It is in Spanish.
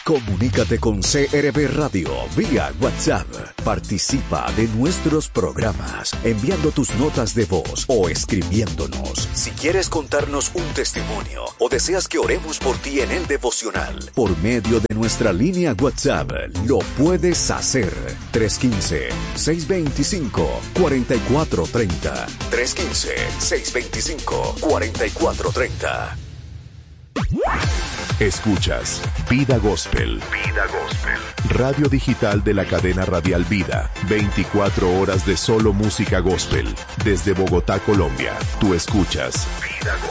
Comunícate con CRB Radio vía WhatsApp. Participa de nuestros programas enviando tus notas de voz o escribiéndonos. Si quieres contarnos un testimonio o deseas que oremos por ti en el devocional, por medio de nuestra línea WhatsApp, lo puedes hacer. 315-625-4430. 315-625-4430. Escuchas Vida Gospel. Vida Gospel. Radio digital de la cadena radial Vida. 24 horas de solo música gospel. Desde Bogotá, Colombia. Tú escuchas Vida Gospel.